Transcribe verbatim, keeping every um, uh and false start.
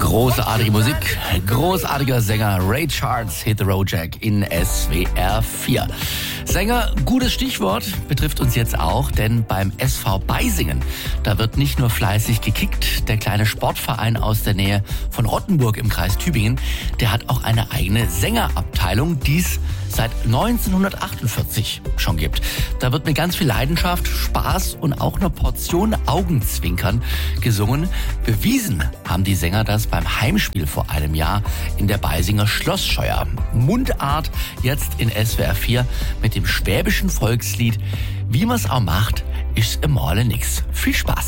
Großartige Musik, großartiger Sänger Ray Charles, Hit the Road Jack in S W R vier. Sänger, gutes Stichwort, betrifft uns jetzt auch, denn beim S V Beisingen, da wird nicht nur fleißig gekickt. Der kleine Sportverein aus der Nähe von Rottenburg im Kreis Tübingen, der hat auch eine eigene Sängerabteilung, die es seit neunzehnhundertachtundvierzig schon gibt. Da wird mit ganz viel Leidenschaft, Spaß und auch einer Portion Augenzwinkern gesungen. Bewiesen haben die Sänger das beim Heimspiel vor einem Jahr in der Beisinger Schlossscheuer. Mundart jetzt in S W R vier mit dem schwäbischen Volkslied Wie man's auch macht, ist emale nix. Viel Spaß!